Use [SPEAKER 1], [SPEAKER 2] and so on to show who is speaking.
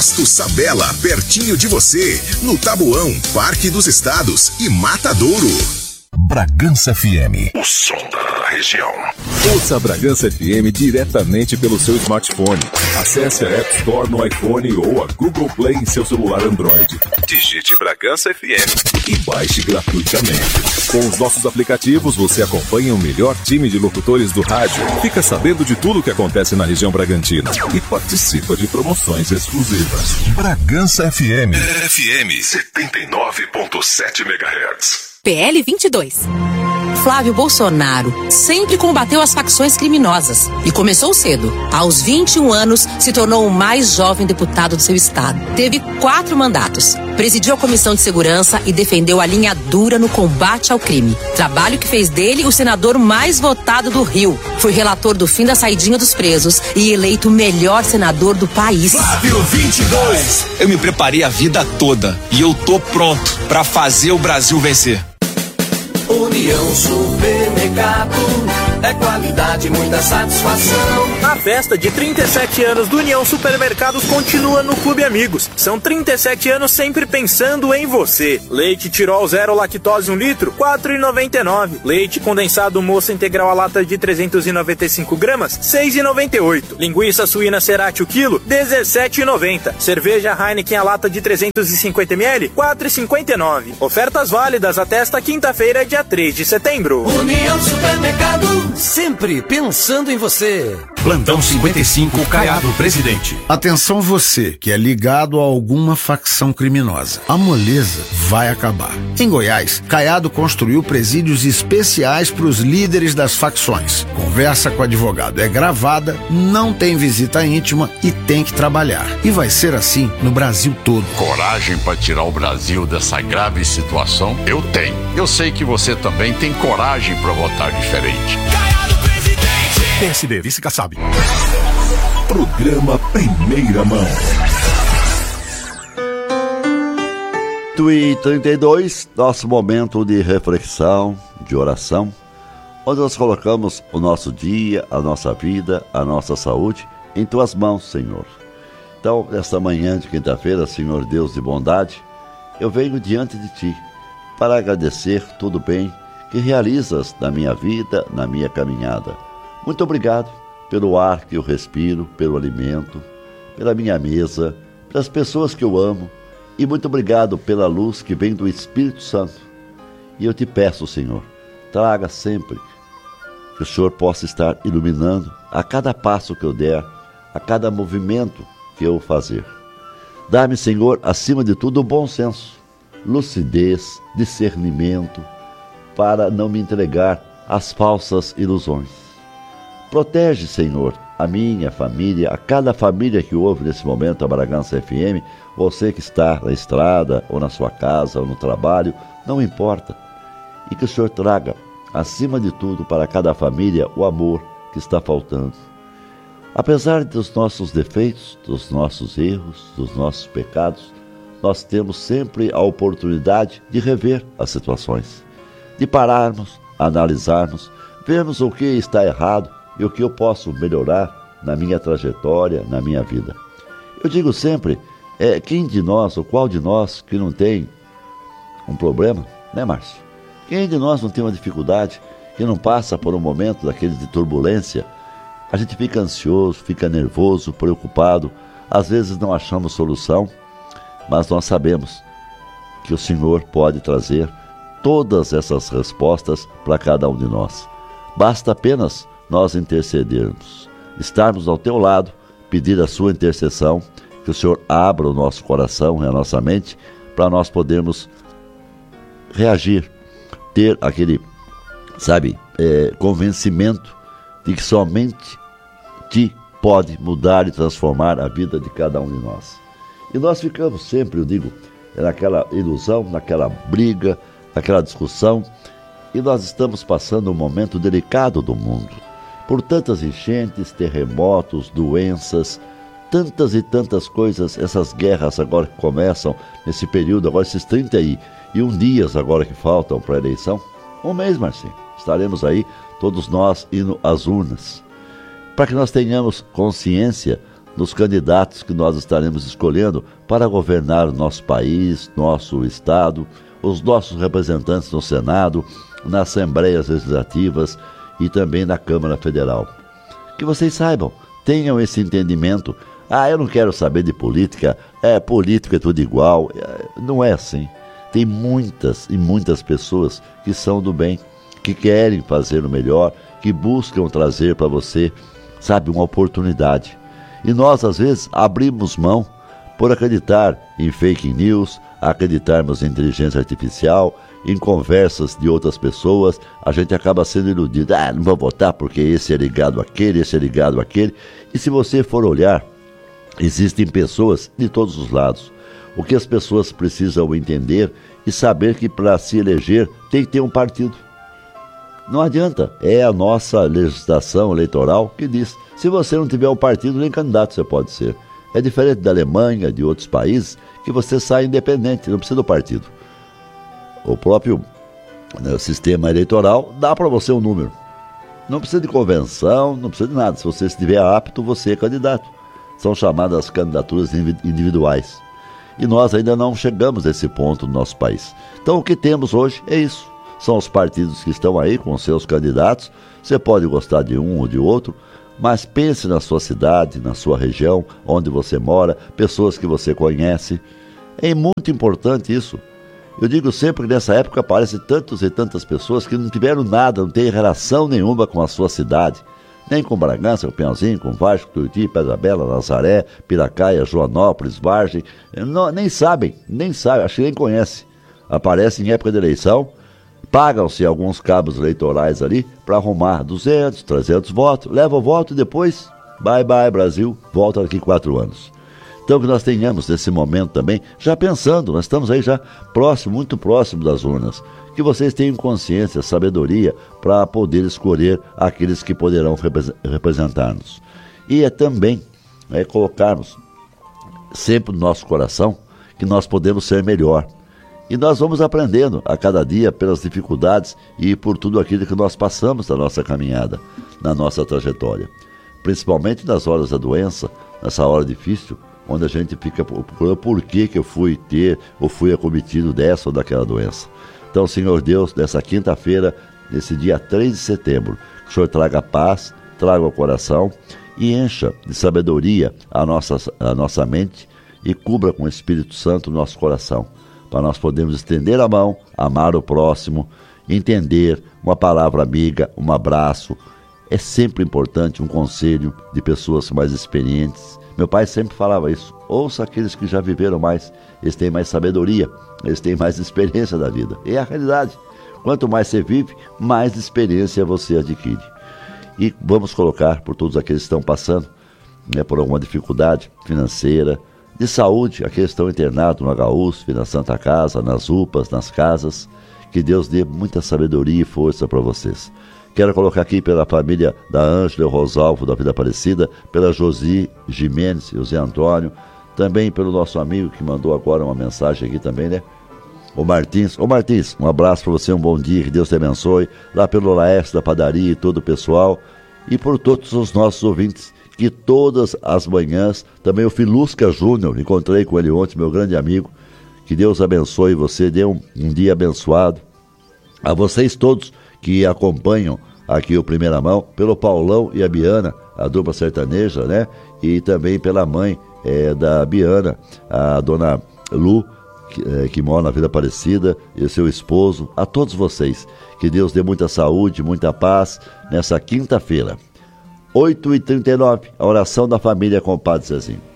[SPEAKER 1] Posto Sabela, pertinho de você, no Tabuão, Parque dos Estados e Matadouro. Bragança FM, o som da região.
[SPEAKER 2] Ouça a Bragança FM diretamente pelo seu smartphone. Acesse a App Store no iPhone ou a Google Play em seu celular Android. Digite Bragança FM e baixe gratuitamente. Com os nossos aplicativos, você acompanha o melhor time de locutores do rádio, fica sabendo de tudo o que acontece na região Bragantina e participa de promoções exclusivas.
[SPEAKER 1] Bragança FM. FM 79.7 MHz.
[SPEAKER 3] PL 22. Flávio Bolsonaro sempre combateu as facções criminosas e começou cedo. Aos 21 anos, se tornou o mais jovem deputado do seu estado. Teve 4 mandatos. Presidiu a Comissão de Segurança e defendeu a linha dura no combate ao crime. Trabalho que fez dele o senador mais votado do Rio. Foi relator do fim da saidinha dos presos e eleito o melhor senador do país.
[SPEAKER 4] Flávio 22. Eu me preparei a vida toda e eu tô pronto pra fazer o Brasil vencer.
[SPEAKER 5] União Supermercado, é qualidade, muita satisfação.
[SPEAKER 6] A festa de 37 anos do União Supermercados continua no Clube Amigos. São 37 anos sempre pensando em você. Leite Tirol 0 lactose 1 litro, R$4,99. Leite condensado moça integral a lata de 395 gramas, R$6,98. Linguiça suína Cerati o quilo, R$17,90. Cerveja Heineken a lata de 350 ml, R$4,59. Ofertas válidas até esta quinta-feira, dia 3 de setembro.
[SPEAKER 5] União Supermercado, sempre pensando em você.
[SPEAKER 7] Plantão 55, Caiado, presidente.
[SPEAKER 8] Atenção você que é ligado a alguma facção criminosa. A moleza vai acabar. Em Goiás, Caiado construiu presídios especiais para os líderes das facções. Conversa com o advogado é gravada, não tem visita íntima e tem que trabalhar. E vai ser assim no Brasil todo.
[SPEAKER 9] Coragem para tirar o Brasil dessa grave situação? Eu tenho. Eu sei que você também tem coragem para votar diferente.
[SPEAKER 7] Caiado, presidente! PSD, vice-Kassab.
[SPEAKER 1] Programa Primeira Mão.
[SPEAKER 10] 32, nosso momento de reflexão, de oração, onde nós colocamos o nosso dia, a nossa vida, a nossa saúde em Tuas mãos, Senhor. Então, nesta manhã de quinta-feira, Senhor Deus de bondade, eu venho diante de Ti para agradecer tudo bem que realizas na minha vida, na minha caminhada. Muito obrigado pelo ar que eu respiro, pelo alimento, pela minha mesa, pelas pessoas que eu amo e muito obrigado pela luz que vem do Espírito Santo. E eu te peço, Senhor, traga sempre que o Senhor possa estar iluminando a cada passo que eu der, a cada movimento que eu fazer. Dá-me, Senhor, acima de tudo, o bom senso, lucidez, discernimento, para não me entregar às falsas ilusões. Protege, Senhor, a minha família, a cada família que ouve nesse momento a Bragança FM, você que está na estrada, ou na sua casa, ou no trabalho, não importa. E que o Senhor traga, acima de tudo, para cada família, o amor que está faltando. Apesar dos nossos defeitos, dos nossos erros, dos nossos pecados, nós temos sempre a oportunidade de rever as situações, de pararmos, analisarmos, vermos o que está errado e o que eu posso melhorar na minha trajetória, na minha vida. Eu digo sempre, quem de nós, ou qual de nós que não tem um problema, né, Márcio? Quem de nós não tem uma dificuldade, que não passa por um momento daquele de turbulência? A gente fica ansioso, fica nervoso, preocupado, às vezes não achamos solução, mas nós sabemos que o Senhor pode trazer todas essas respostas para cada um de nós. Basta apenas nós intercedermos, estarmos ao teu lado, pedir a sua intercessão, que o Senhor abra o nosso coração e a nossa mente para nós podermos reagir, ter aquele, convencimento de que somente Ti pode mudar e transformar a vida de cada um de nós. E nós ficamos sempre, eu digo, naquela ilusão, naquela briga, naquela discussão, e nós estamos passando um momento delicado do mundo, por tantas enchentes, terremotos, doenças, tantas e tantas coisas, essas guerras agora que começam nesse período, agora esses 31 dias agora que faltam para a eleição, um mês, Marcinho, estaremos aí, todos nós indo às urnas, para que nós tenhamos consciência nos candidatos que nós estaremos escolhendo para governar o nosso país, nosso estado, os nossos representantes no Senado, nas Assembleias Legislativas e também na Câmara Federal. Que vocês saibam, tenham esse entendimento. Eu não quero saber de política, política é tudo igual. Não é assim. Tem muitas e muitas pessoas que são do bem, que querem fazer o melhor, que buscam trazer para você, sabe, uma oportunidade. E nós, às vezes, abrimos mão por acreditar em fake news, acreditarmos em inteligência artificial, em conversas de outras pessoas, a gente acaba sendo iludido. Não vou votar porque esse é ligado àquele, esse é ligado àquele. E se você for olhar, existem pessoas de todos os lados. O que as pessoas precisam entender e saber que para se eleger tem que ter um partido. Não adianta, é a nossa legislação eleitoral que diz, se você não tiver um partido, nem candidato você pode ser. É diferente da Alemanha, de outros países, que você sai independente, não precisa do partido. O próprio sistema eleitoral dá para você um número. Não precisa de convenção, não precisa de nada. Se você estiver apto, você é candidato. São chamadas candidaturas individuais. E nós ainda não chegamos a esse ponto no nosso país. Então o que temos hoje é isso. São os partidos que estão aí com seus candidatos. Você pode gostar de um ou de outro, mas pense na sua cidade, na sua região, onde você mora, pessoas que você conhece. É muito importante isso. Eu digo sempre que nessa época aparecem tantos e tantas pessoas que não tiveram nada, não têm relação nenhuma com a sua cidade. Nem com Bragança, com Pinhalzinho, com Vasco, Tuiuti, Pedra Bela, Nazaré, Piracaia, Joanópolis, Vargem. Nem sabem, acho que nem conhecem. Aparecem em época de eleição, pagam-se alguns cabos eleitorais ali para arrumar 200, 300 votos, leva o voto e depois, bye bye Brasil, volta daqui 4 anos. Então que nós tenhamos nesse momento também, já pensando, nós estamos aí já muito próximo das urnas, que vocês tenham consciência, sabedoria para poder escolher aqueles que poderão representar-nos. E também colocarmos sempre no nosso coração que nós podemos ser melhor. E nós vamos aprendendo a cada dia pelas dificuldades e por tudo aquilo que nós passamos na nossa caminhada, na nossa trajetória. Principalmente nas horas da doença, nessa hora difícil, onde a gente fica procurando por que eu fui ter ou fui acometido dessa ou daquela doença. Então, Senhor Deus, nessa quinta-feira, nesse dia 3 de setembro, que o Senhor traga paz, traga o coração e encha de sabedoria a nossa mente e cubra com o Espírito Santo o nosso coração, para nós podermos estender a mão, amar o próximo, entender uma palavra amiga, um abraço. É sempre importante um conselho de pessoas mais experientes. Meu pai sempre falava isso, ouça aqueles que já viveram mais, eles têm mais sabedoria, eles têm mais experiência da vida. E é a realidade, quanto mais você vive, mais experiência você adquire. E vamos colocar por todos aqueles que estão passando por alguma dificuldade financeira, de saúde, aqueles que estão internados no HUSP, na Santa Casa, nas UPAs, nas casas, que Deus dê muita sabedoria e força para vocês. Quero colocar aqui pela família da Ângela e Rosalvo da Vida Aparecida, pela Josi Jimenez e o Zé Antônio, também pelo nosso amigo que mandou agora uma mensagem aqui também, né? O Martins. Ô Martins, um abraço para você, um bom dia, que Deus te abençoe, lá pelo Laércio da Padaria e todo o pessoal, e por todos os nossos ouvintes, que todas as manhãs, também o Filusca Júnior, encontrei com ele ontem, meu grande amigo, que Deus abençoe você, dê um dia abençoado. A vocês todos que acompanham aqui o Primeira Mão, pelo Paulão e a Biana, a dupla sertaneja, né? E também pela mãe da Biana, a dona Lu, que mora na Vida Aparecida, e o seu esposo, a todos vocês. Que Deus dê muita saúde, muita paz nessa quinta-feira. 8h39, a oração da família com o Padre Zezinho.